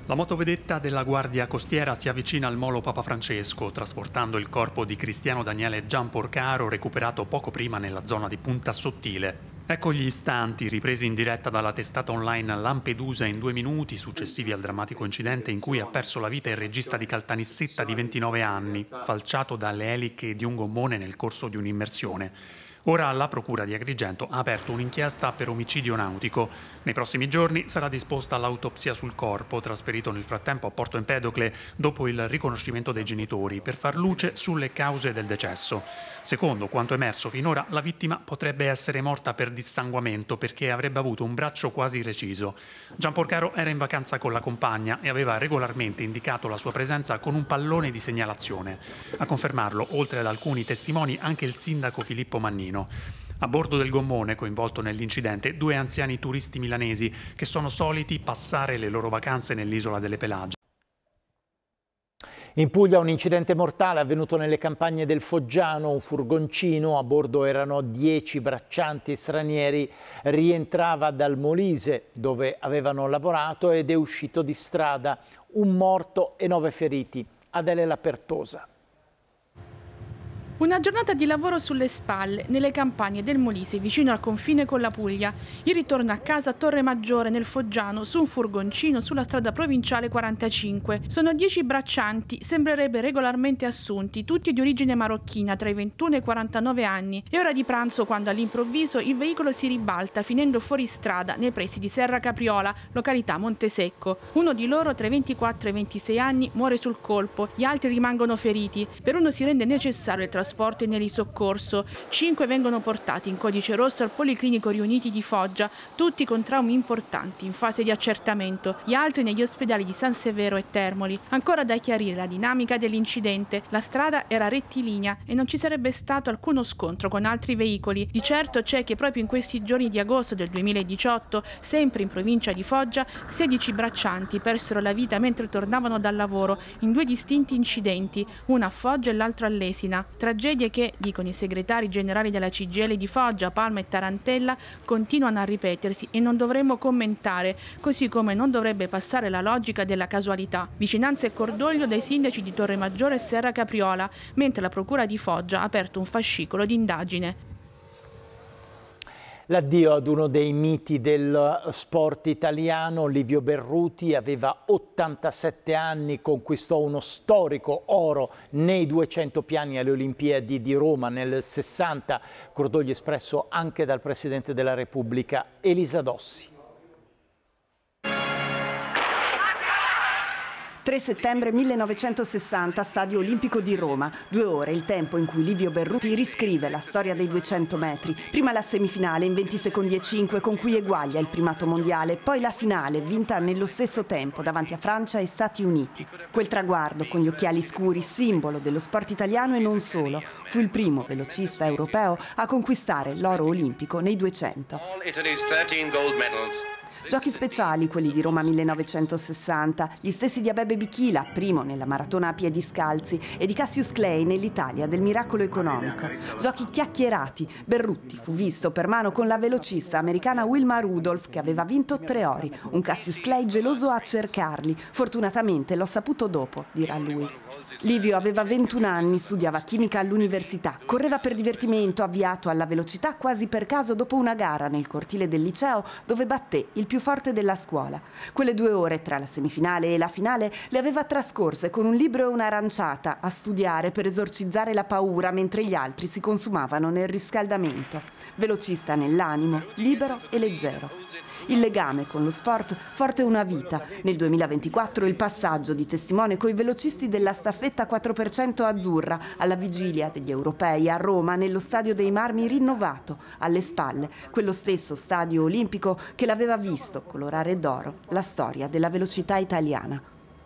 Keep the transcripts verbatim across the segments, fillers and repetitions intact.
La motovedetta della Guardia Costiera si avvicina al molo Papa Francesco, trasportando il corpo di Cristiano Daniele Gianporcaro, recuperato poco prima nella zona di Punta Sottile. Ecco gli istanti ripresi in diretta dalla testata online Lampedusa in due minuti, successivi al drammatico incidente in cui ha perso la vita il regista di Caltanissetta di ventinove anni, falciato dalle eliche di un gommone nel corso di un'immersione. Ora la Procura di Agrigento ha aperto un'inchiesta per omicidio nautico. Nei prossimi giorni sarà disposta l'autopsia sul corpo, trasferito nel frattempo a Porto Empedocle dopo il riconoscimento dei genitori, per far luce sulle cause del decesso. Secondo quanto emerso finora, la vittima potrebbe essere morta per dissanguamento perché avrebbe avuto un braccio quasi reciso. Gianporcaro era in vacanza con la compagna e aveva regolarmente indicato la sua presenza con un pallone di segnalazione. A confermarlo, oltre ad alcuni testimoni, anche il sindaco Filippo Mannino. A bordo del gommone coinvolto nell'incidente due anziani turisti milanesi che sono soliti passare le loro vacanze nell'isola delle Pelagie. In Puglia un incidente mortale avvenuto nelle campagne del Foggiano, un furgoncino, a bordo erano dieci braccianti stranieri, rientrava dal Molise dove avevano lavorato ed è uscito di strada, un morto e nove feriti. Adele Lapertosa. Una giornata di lavoro sulle spalle, nelle campagne del Molise, vicino al confine con la Puglia. Il ritorno a casa a Torre Maggiore, nel Foggiano, su un furgoncino sulla strada provinciale quarantacinque. Sono dieci braccianti, sembrerebbe regolarmente assunti, tutti di origine marocchina, tra i ventuno e i quarantanove anni. È ora di pranzo quando all'improvviso il veicolo si ribalta, finendo fuori strada, nei pressi di Serra Capriola, località Montesecco. Uno di loro, tra i ventiquattro e i ventisei anni, muore sul colpo, gli altri rimangono feriti. Per uno si rende necessario il trasporto e nell'isoccorso. Cinque vengono portati in codice rosso al Policlinico Riuniti di Foggia, tutti con traumi importanti in fase di accertamento, gli altri negli ospedali di San Severo e Termoli. Ancora da chiarire la dinamica dell'incidente. La strada era rettilinea e non ci sarebbe stato alcuno scontro con altri veicoli. Di certo c'è che proprio in questi giorni di agosto del duemiladiciotto, sempre in provincia di Foggia, sedici braccianti persero la vita mentre tornavano dal lavoro in due distinti incidenti, uno a Foggia e l'altro a Lesina. Tragedie che, dicono i segretari generali della C G I L di Foggia, Palma e Tarantella, continuano a ripetersi e non dovremmo commentare, così come non dovrebbe passare la logica della casualità. Vicinanza e cordoglio dai sindaci di Torremaggiore e Serra Capriola, mentre la Procura di Foggia ha aperto un fascicolo di indagine. L'addio ad uno dei miti del sport italiano, Livio Berruti, aveva ottantasette anni, conquistò uno storico oro nei duecento piani alle Olimpiadi di Roma nel sessanta, cordoglio espresso anche dal Presidente della Repubblica, Elisa Dossi. tre settembre millenovecentosessanta, Stadio Olimpico di Roma. Due ore, il tempo in cui Livio Berruti riscrive la storia dei duecento metri. Prima la semifinale in venti secondi e cinque con cui eguaglia il primato mondiale, poi la finale vinta nello stesso tempo davanti a Francia e Stati Uniti. Quel traguardo con gli occhiali scuri, simbolo dello sport italiano e non solo, fu il primo velocista europeo a conquistare l'oro olimpico nei duecento. Giochi speciali, quelli di Roma millenovecentosessanta, gli stessi di Abebe Bikila, primo nella maratona a piedi scalzi, e di Cassius Clay nell'Italia del miracolo economico. Giochi chiacchierati. Berruti fu visto per mano con la velocista americana Wilma Rudolph, che aveva vinto tre ori. Un Cassius Clay geloso a cercarli. Fortunatamente l'ho saputo dopo, dirà lui. Livio aveva ventuno anni, studiava chimica all'università, correva per divertimento, avviato alla velocità quasi per caso dopo una gara nel cortile del liceo dove batté il più forte della scuola. Quelle due ore tra la semifinale e la finale le aveva trascorse con un libro e un'aranciata a studiare per esorcizzare la paura mentre gli altri si consumavano nel riscaldamento. Velocista nell'animo, libero e leggero. Il legame con lo sport forte una vita. Nel duemilaventiquattro il passaggio di testimone coi velocisti della staffetta quattro per cento azzurra alla vigilia degli europei a Roma nello Stadio dei Marmi rinnovato, alle spalle, quello stesso stadio olimpico che l'aveva visto colorare d'oro la storia della velocità italiana.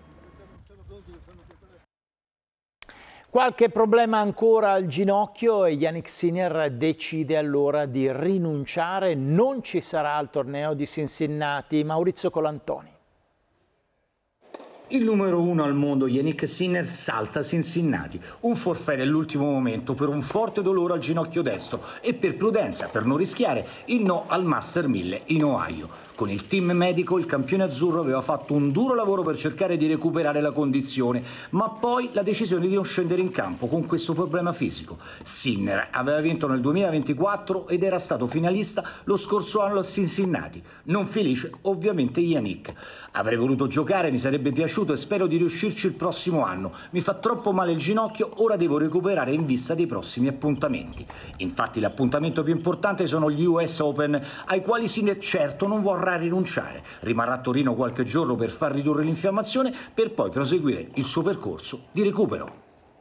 Qualche problema ancora al ginocchio e Yannick Sinner decide allora di rinunciare. Non ci sarà al torneo di Cincinnati. Maurizio Colantoni. Il numero uno al mondo, Jannik Sinner, salta a Cincinnati. Un forfait nell'ultimo momento per un forte dolore al ginocchio destro e per prudenza, per non rischiare, il no al Master mille in Ohio. Con il team medico il campione azzurro aveva fatto un duro lavoro per cercare di recuperare la condizione, ma poi la decisione di non scendere in campo con questo problema fisico. Sinner aveva vinto nel duemilaventiquattro ed era stato finalista lo scorso anno a Cincinnati. Non felice ovviamente Jannik. Avrei voluto giocare, mi sarebbe piaciuto e spero di riuscirci il prossimo anno. Mi fa troppo male il ginocchio, ora devo recuperare in vista dei prossimi appuntamenti. Infatti l'appuntamento più importante sono gli U S Open, ai quali Sinner certo non vorrà rinunciare. Rimarrà a Torino qualche giorno per far ridurre l'infiammazione, per poi proseguire il suo percorso di recupero.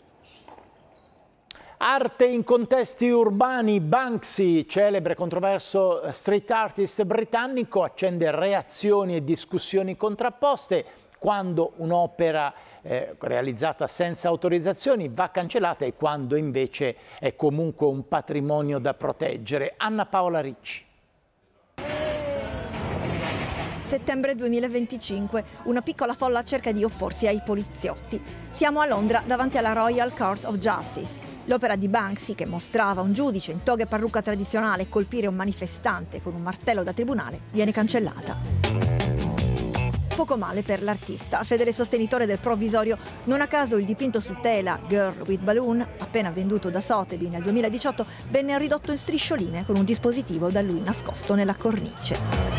Arte in contesti urbani. Banksy, celebre e controverso street artist britannico, accende reazioni e discussioni contrapposte. Quando un'opera eh, realizzata senza autorizzazioni va cancellata e quando invece è comunque un patrimonio da proteggere. Anna Paola Ricci. Settembre duemilaventicinque, una piccola folla cerca di opporsi ai poliziotti. Siamo a Londra davanti alla Royal Court of Justice. L'opera di Banksy, che mostrava un giudice in toga e parrucca tradizionale colpire un manifestante con un martello da tribunale, viene cancellata. Poco male per l'artista, fedele sostenitore del provvisorio. Non a caso il dipinto su tela Girl with Balloon, appena venduto da Sotheby nel duemiladiciotto, venne ridotto in striscioline con un dispositivo da lui nascosto nella cornice.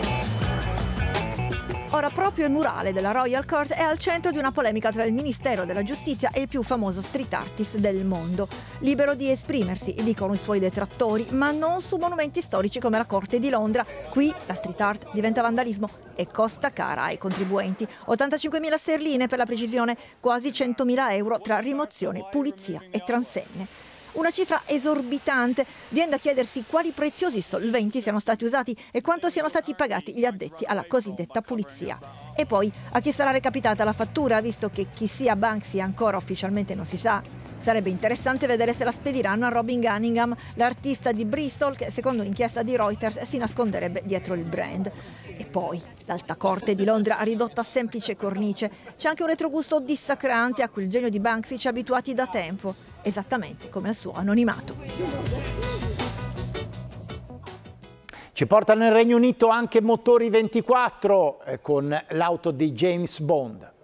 Ora proprio il murale della Royal Court è al centro di una polemica tra il Ministero della Giustizia e il più famoso street artist del mondo. Libero di esprimersi, dicono i suoi detrattori, ma non su monumenti storici come la Corte di Londra. Qui la street art diventa vandalismo e costa cara ai contribuenti. ottantacinquemila sterline per la precisione, quasi centomila euro tra rimozione, pulizia e transenne. Una cifra esorbitante. Viene da chiedersi quali preziosi solventi siano stati usati e quanto siano stati pagati gli addetti alla cosiddetta pulizia. E poi a chi sarà recapitata la fattura, visto che chi sia Banksy ancora ufficialmente non si sa. Sarebbe interessante vedere se la spediranno a Robin Cunningham, l'artista di Bristol che secondo un'inchiesta di Reuters si nasconderebbe dietro il brand. E poi l'Alta Corte di Londra ha ridotto a semplice cornice. C'è anche un retrogusto dissacrante a cui il genio di Banksy ci ha abituati da tempo, esattamente come al suo anonimato. Ci porta nel Regno Unito anche Motori ventiquattro eh, con l'auto di James Bond.